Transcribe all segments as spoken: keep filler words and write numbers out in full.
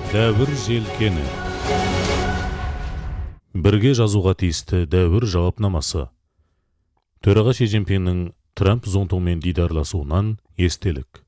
Дәуір желкені. Бірге жазуға тиісті дәуір жауапнамасы. Төраға Ши Цзиньпиннің Трамп зонтыңмен дидарласуынан естелік.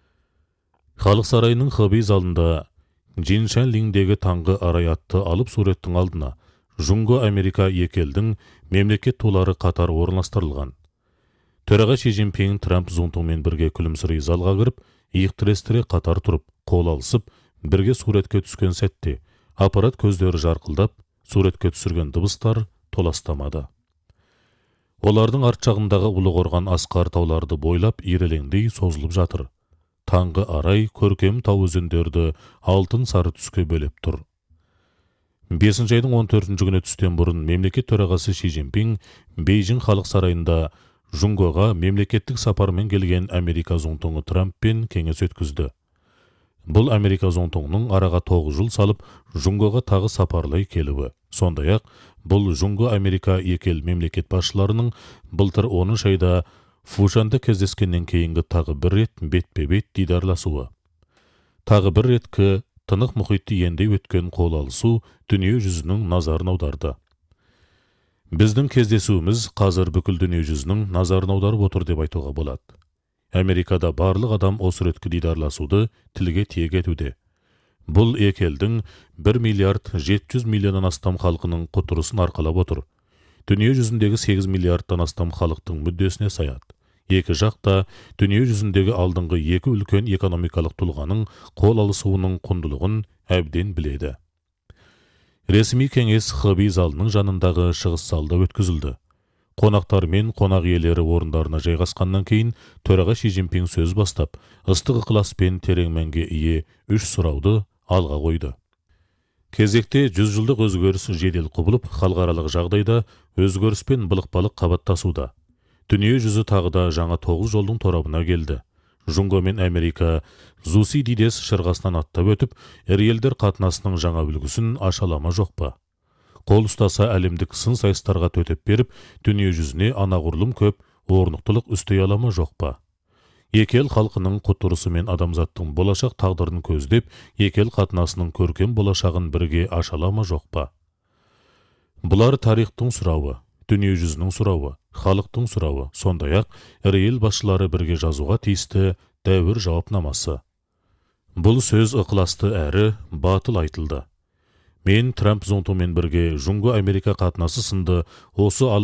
Халық сарайының Хэбэй залында Джиншанлиңдегі таңғы арай атты алып суреттің алдына Жұңго Америка екі елдің мемлекет тулары қатар орналастырылған. Төраға Ши Цзиньпин Трамп зонтыңмен бірге күлімсірей залға кіріп, иық тірестіре қатар тұрып, қол алысып, бірге суретке түскен сәтте, аппарат көздері жарқылдап, суретке түсірген дыбыстар толастамады. Олардың арт жағындағы ұлы қорған асқар тауларды бойлап ирелеңдей созылып жатыр. Таңғы арай көркем тау өзендерді алтын сары түске бөлеп тұр. бесінші айдың он төртінші күні түстен бұрын мемлекет төрағасы Ши Цзиньпин Бейжің халық сарайында Жұңгоға мемлекеттік сапармен келген Америка зонтыңы Трамппен кеңес өткізді. Бұл Америка зонтыңының араға тоғыз жыл салып Жұңгоға тағы сапарлай келуі. Сондай-ақ, бұл Жұңго Америка екі ел мемлекет басшыларының былтыр оныншы айда Фушанда кездескеннен кейінгі тағы бір рет бетпе-бет дидарласуы. Тағы бір реткі тынық мұхитты ендей өткен қол алысу дүние жүзінің назарын аударды. Біздің кездесуіміз қазір бүкіл дүние жүзінің назарын аударып отыр деп айтуға болады. Америкада барлық адам осы реткі дидарласуды тілге тиек етуде. Бұл екі елдің бір миллиард жеті жүз миллионнан астам халқының құтырысын арқалап отыр. Дүние жүзіндегі сегіз миллиардтан астам халықтың мүддесіне саяды. Екі жақта дүние жүзіндегі алдыңғы екі үлкен экономикалық тұлғаның қол алысуының құндылығын әбден біледі. Ресми кеңес Хэбэй залының жанындағы шығыс залда өткізілді. Қонақтар мен қонақ иелері орындарына жайғасқаннан кейін төраға Ши Цзиньпин сөз бастап, ыстық ықылас пен терең мәнге ие үш сұрауды алға қойды. Кезекте жүз жылдық өзгеріс жедел құбылып, халықаралық жағдайда өзгеріс пен былық-балық қабаттасуда. Дүние жүзі тағы да жаңа тоғыз жолдың торабына келді. Жұңго мен Америка Зуси Дидес шырғасынан аттап өтіп, ірі елдер қатынасының жаңа үлгісін ашалама жоқ па? Қол ұстаса әлемдік сын сайыстарға төтеп беріп, дүние жүзіне анағұрлым көп орнықтылық үстей алама жоқ па? Екі ел халқының құтырысы мен адамзаттың болашақ тағдырын көздеп, екі ел қатынасының көркем болашағын бірге ашалама жоқ па? Бұлар тарихтың сұрауы, дүние жүзінің сұрауы, халықтың сұрауы, сондай-ақ ірі ел басшылары бірге жазуға тиісті дәуір жауапнамасы. Бұл сөз ықыласты әрі батыл айтылды. Мен Трамп зонтымен бірге Жұңго Америка қатынасы сынды осы